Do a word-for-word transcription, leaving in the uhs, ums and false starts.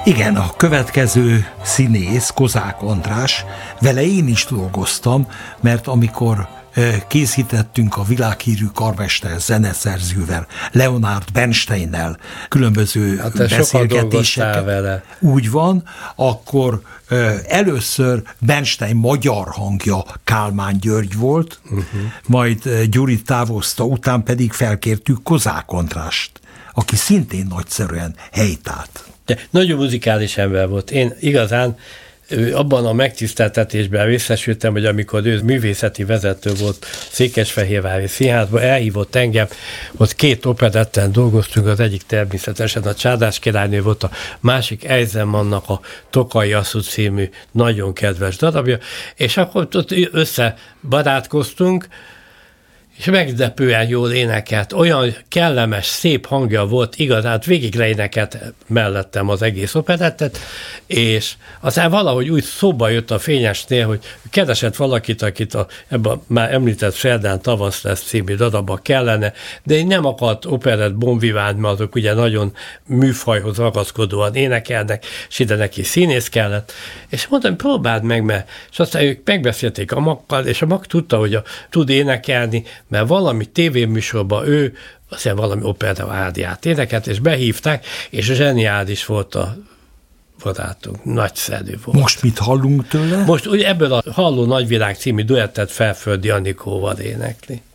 Igen, a következő színész, Kozák András, vele én is dolgoztam, mert amikor készítettünk a világhírű karmester zeneszerzővel, Leonard Bernsteinnel különböző hát beszélgetéseket. Vele. Úgy van, akkor először Bernstein magyar hangja Kálmán György volt, uh-huh. majd Gyuri távozta, után pedig felkértük Kozák Andrást, aki szintén nagyszerűen helytált. De nagyon muzikális ember volt. Én igazán abban a megtiszteltetésben részesültem, hogy amikor ő művészeti vezető volt Székesfehérvári Színházban, elhívott engem, ott két operetten dolgoztunk, az egyik természetesen a Csárdás királynő volt, a másik Eisenmannnak a Tokai Asszú című nagyon kedves darabja, és akkor ott összebarátkoztunk, és megdepően jól énekelt, olyan kellemes, szép hangja volt, igazán végig leénekelt mellettem az egész operettet, és aztán valahogy úgy szóba jött a Fényesnél, hogy keresett valakit, akit a, ebben a már említett Szerdán tavasz lesz című darabba kellene, de én nem akart operett bonvivánt, mert azok ugye nagyon műfajhoz ragaszkodóan énekelnek, és ide neki színész kellett, és mondtam, próbáld meg, mert és aztán ők megbeszélték a Maggal, és a Mag tudta, hogy a, tud énekelni, mert valami tévéműsorban ő, aztán valami opera ádiát énekelt, és behívták, és zseniális volt a barátunk. Nagyszerű volt. Most mit hallunk tőle? Most ugye ebből a Halló Nagyvilág című duettet Felföldi Anikóval énekli.